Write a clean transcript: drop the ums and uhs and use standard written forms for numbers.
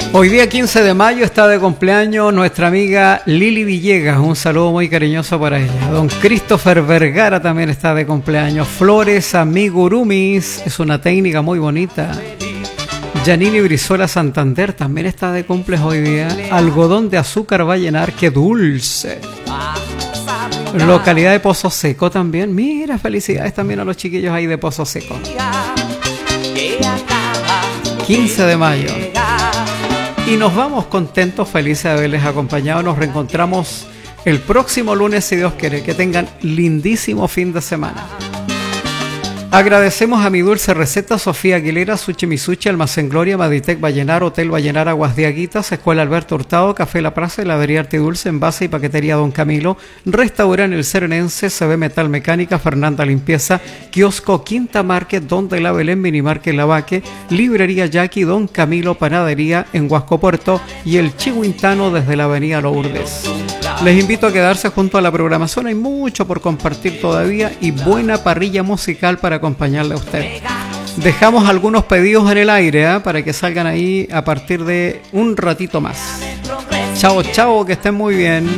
Hoy día 15 de mayo está de cumpleaños nuestra amiga Lili Villegas, un saludo muy cariñoso para ella. Don Christopher Vergara también está de cumpleaños. Flores Amigurumis, es una técnica muy bonita. Janini Brizuela Santander también está de cumpleaños hoy día. Algodón de azúcar va a llenar, qué dulce. Localidad de Pozo Seco también. Mira, felicidades también a los chiquillos ahí de Pozo Seco. 15 de mayo. Y nos vamos contentos, felices de haberles acompañado. Nos reencontramos el próximo lunes, si Dios quiere. Que tengan lindísimo fin de semana. Agradecemos a Mi Dulce Receta, Sofía Aguilera, Sushi Misuchi, Almacén Gloria, Maditec Vallenar, Hotel Vallenar, Aguas de Aguitas, Escuela Alberto Hurtado, Café La Plaza, Heladería Arte Dulce, Envase y Paquetería Don Camilo, Restaurante El Serenense, CB Metal Mecánica, Fernanda Limpieza, Kiosco Quinta Market, Donde la Belén, Minimarket Lavaque, Librería Jackie, Don Camilo, Panadería en Huasco Puerto y el Chihuintano desde la Avenida Lourdes. Les invito a quedarse junto a la programación, hay mucho por compartir todavía y buena parrilla musical para acompañarle a usted. Dejamos algunos pedidos en el aire para que salgan ahí a partir de un ratito más. Chao, chao, que estén muy bien.